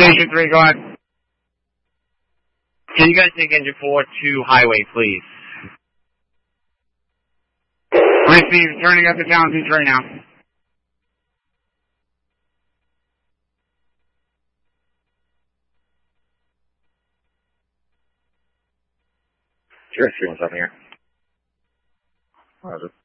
Station 3, go ahead. Can you guys take engine 4 to highway, please? Receive, turning up the down 2 right now. Sure, 317 here. Roger.